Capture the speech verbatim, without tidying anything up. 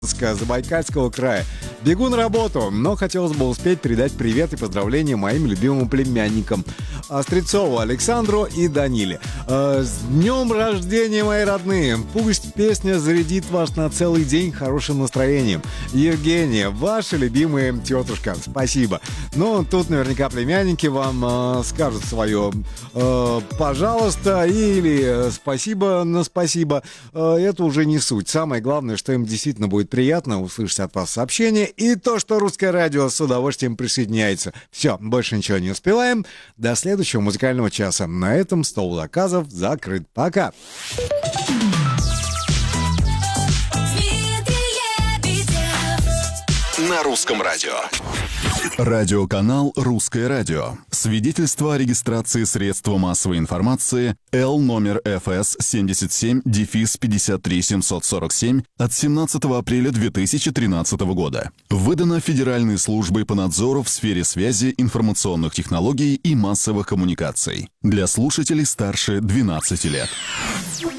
Забайкальского края. Бегу на работу, но хотелось бы успеть передать привет и поздравления моим любимым племянникам Стрельцову Александру и Даниле. Э, с днем рождения, мои родные! Пусть песня зарядит вас на целый день хорошим настроением. Евгения, ваша любимая тетушка. Спасибо. Ну, тут наверняка племянники вам э, скажут свое э, «пожалуйста» или «спасибо» на «спасибо». Э, это уже не суть. Самое главное, что им действительно будет приятно услышать от вас сообщение и то, что Русское радио с удовольствием присоединяется. Все, больше ничего не успеваем. До следующего музыкального часа. На этом стол заказов закрыт. Пока! На Русском радио. Радиоканал «Русское радио». Свидетельство о регистрации средства массовой информации Л номер эф эс семьдесят семь пятьдесят три семьсот сорок семь от семнадцатого апреля две тысячи тринадцатого года. Выдано Федеральной службой по надзору в сфере связи, информационных технологий и массовых коммуникаций. Для слушателей старше двенадцати лет.